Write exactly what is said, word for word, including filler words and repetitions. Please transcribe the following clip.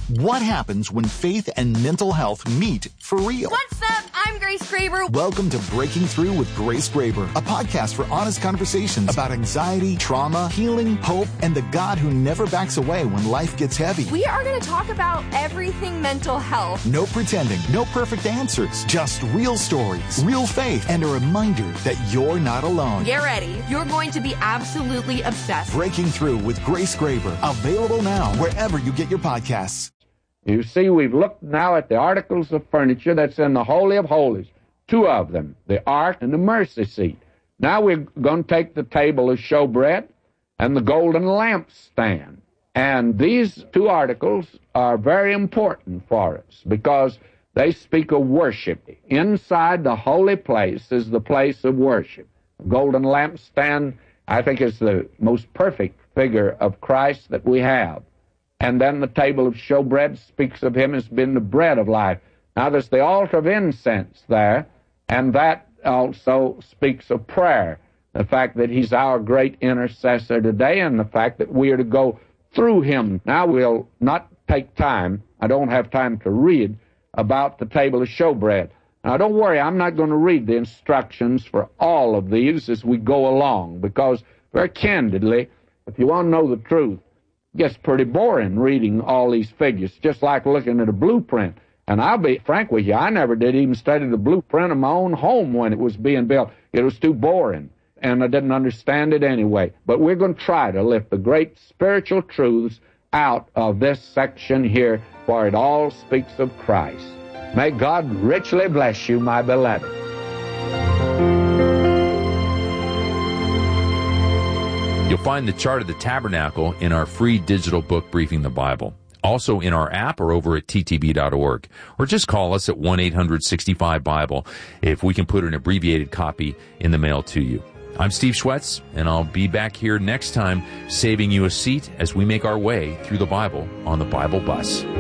What happens when faith and mental health meet for real? What's up? I'm Grace Graber. Welcome to Breaking Through with Grace Graber, a podcast for honest conversations about anxiety, trauma, healing, hope, and the God who never backs away when life gets heavy. We are going to talk about everything mental health. No pretending, no perfect answers, just real stories, real faith, and a reminder that you're not alone. Get ready. You're going to be absolutely obsessed. Breaking Through with Grace Graber, available now wherever you get your podcasts. You see, we've looked now at the articles of furniture that's in the Holy of Holies, two of them, the Ark and the Mercy Seat. Now we're going to take the table of showbread and the golden lampstand. And these two articles are very important for us because they speak of worship. Inside the holy place is the place of worship. The golden lampstand, I think, is the most perfect figure of Christ that we have. And then the table of showbread speaks of him as being the bread of life. Now there's the altar of incense there, and that also speaks of prayer. The fact that he's our great intercessor today, and the fact that we are to go through him. Now we'll not take time, I don't have time to read, about the table of showbread. Now don't worry, I'm not going to read the instructions for all of these as we go along, because very candidly, if you want to know the truth, it gets pretty boring reading all these figures, just like looking at a blueprint. And I'll be frank with you, I never did even study the blueprint of my own home when it was being built. It was too boring, and I didn't understand it anyway. But we're going to try to lift the great spiritual truths out of this section here, for it all speaks of Christ. May God richly bless you, my beloved. You'll find the chart of the tabernacle in our free digital book, Briefing the Bible. Also in our app or over at T T B dot org. Or just call us at one eight hundred sixty-five Bible if we can put an abbreviated copy in the mail to you. I'm Steve Schwetz, and I'll be back here next time saving you a seat as we make our way through the Bible on the Bible Bus.